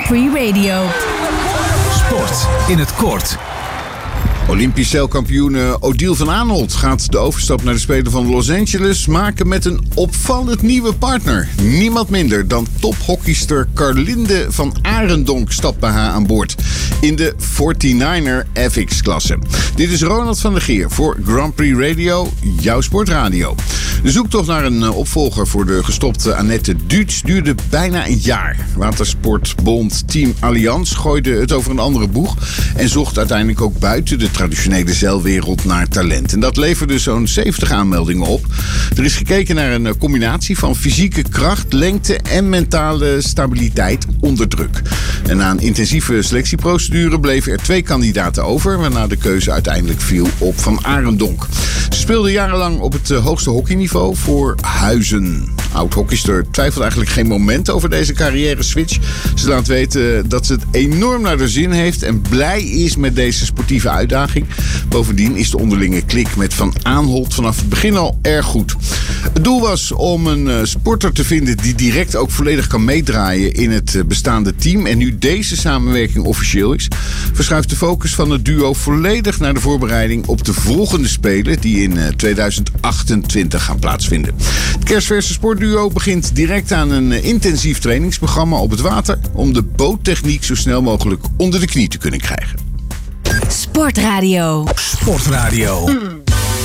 Prix Radio. Sport in het kort. Olympisch zeilkampioen Odile van Aanholt gaat de overstap naar de Spelen van Los Angeles maken met een opvallend nieuwe partner. Niemand minder dan tophockeyster Carlinde van Arendonk stapt bij haar aan boord in de 49er FX-klasse. Dit is Ronald van der Geer voor Grand Prix Radio, jouw sportradio. De zoektocht naar een opvolger voor de gestopte Annette Duits duurde bijna een jaar. Watersportbond Team Allianz gooide het over een andere boeg en zocht uiteindelijk ook buiten de traditionele zeilwereld naar talent. En dat leverde zo'n 70 aanmeldingen op. Er is gekeken naar een combinatie van fysieke kracht, lengte en mentale stabiliteit onder druk. En na een intensieve selectieprocedure bleven er 2 kandidaten over, waarna de keuze uiteindelijk viel op Van Arendonk. Ze speelde jarenlang op het hoogste hockeyniveau voor Huizen. Oud-hockeyster twijfelt eigenlijk geen moment over deze carrière-switch. Ze laat weten dat ze het enorm naar de zin heeft en blij is met deze sportieve uitdaging. Bovendien is de onderlinge klik met Van Aanholt vanaf het begin al erg goed. Het doel was om een sporter te vinden die direct ook volledig kan meedraaien in het bestaande team. En nu deze samenwerking officieel is, verschuift de focus van het duo volledig naar de voorbereiding op de volgende Spelen die in 2028 gaan plaatsvinden. Het kerstverse sportduo begint direct aan een intensief trainingsprogramma op het water om de boottechniek zo snel mogelijk onder de knie te kunnen krijgen. Sportradio. Sportradio.